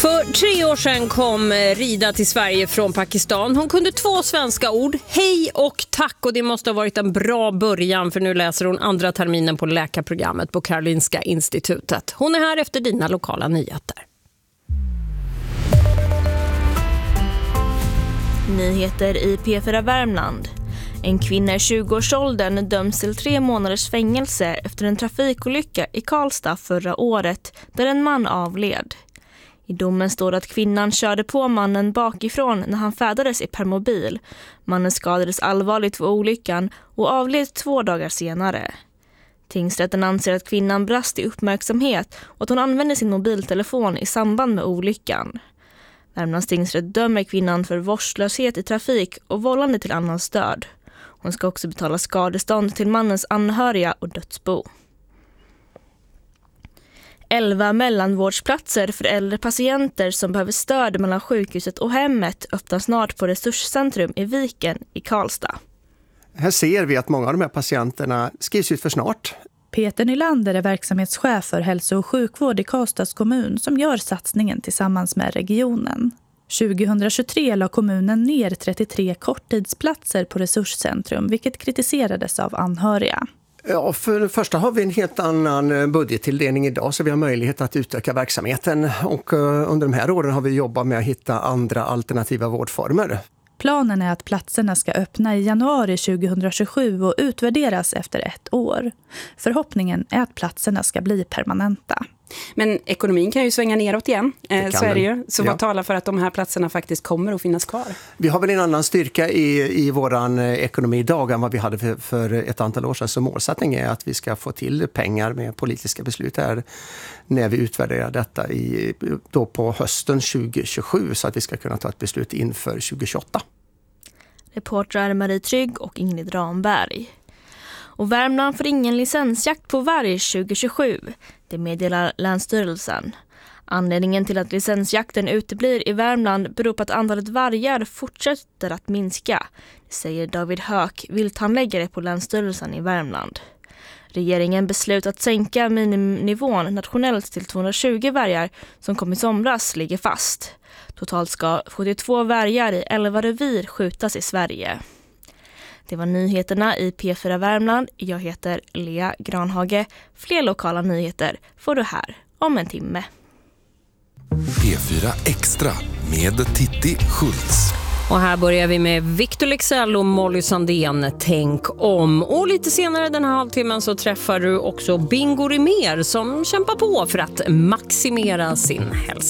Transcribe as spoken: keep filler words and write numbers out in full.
För tre år sedan kom Rida till Sverige från Pakistan. Hon kunde två svenska ord, hej och tack, och det måste ha varit en bra början, för nu läser hon andra terminen på läkarprogrammet på Karolinska institutet. Hon är här efter dina lokala nyheter. Nyheter i P fyra Värmland. En kvinna i tjugoårsåldern döms till tre månaders fängelse efter en trafikolycka i Karlstad förra året där en man avled. I domen står att kvinnan körde på mannen bakifrån när han färdades i permobil. Mannen skadades allvarligt vid olyckan och avled två dagar senare. Tingsrätten anser att kvinnan brast i uppmärksamhet och att hon använde sin mobiltelefon i samband med olyckan. Värmlands tingsrätt dömer kvinnan för vårdslöshet i trafik och vållande till annans död. Hon ska också betala skadestånd till mannens anhöriga och dödsbo. Elva mellanvårdsplatser för äldre patienter som behöver stöd mellan sjukhuset och hemmet öppnar snart på Resurscentrum i Viken i Karlstad. Här ser vi att många av de här patienterna skrivs ut för snart. Peter Nylander är verksamhetschef för hälso- och sjukvård i Karlstads kommun som gör satsningen tillsammans med regionen. tjugohundratjugotre la kommunen ner trettiotre korttidsplatser på Resurscentrum, vilket kritiserades av anhöriga. Ja, för det första har vi en helt annan budgettilldelning idag, så vi har möjlighet att utöka verksamheten, och under de här åren har vi jobbat med att hitta andra alternativa vårdformer. Planen är att platserna ska öppna i januari tjugohundratjugosju och utvärderas efter ett år. Förhoppningen är att platserna ska bli permanenta. Men ekonomin kan ju svänga neråt igen, eh, så är det ju. Så ja. vad talar för att de här platserna faktiskt kommer att finnas kvar? Vi har väl en annan styrka i, i våran ekonomi idag än vad vi hade för, för ett antal år sedan. Så målsättningen är att vi ska få till pengar med politiska beslut här när vi utvärderar detta i, då på hösten tjugohundratjugosju, så att vi ska kunna ta ett beslut inför tjugohundratjugoåtta. Reportrar Marie Trygg och Ingrid Ramberg. Och Värmland får ingen licensjakt på varg tjugohundratjugosju, det meddelar Länsstyrelsen. Anledningen till att licensjakten uteblir i Värmland beror på att antalet vargar fortsätter att minska, det säger David Höök, vilthandläggare på Länsstyrelsen i Värmland. Regeringen beslutat att sänka miniminivån nationellt till tvåhundratjugo vargar som kom i somras ligger fast. Totalt ska sjuttiotvå vargar i elva revir skjutas i Sverige. Det var nyheterna i P fyra Värmland. Jag heter Lea Granhage. Fler lokala nyheter får du här om en timme. P fyra Extra med Titti Schultz. Och här börjar vi med Victor Leksell och Molly Sandén, Tänk om. Och lite senare den här halvtimmen så träffar du också Bingo Rimér som kämpar på för att maximera sin hälsa.